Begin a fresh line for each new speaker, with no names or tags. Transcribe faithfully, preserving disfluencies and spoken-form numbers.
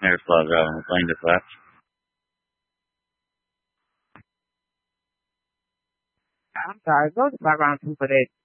Airflow driving the plane dispatch.
I'm sorry. Go to background two for that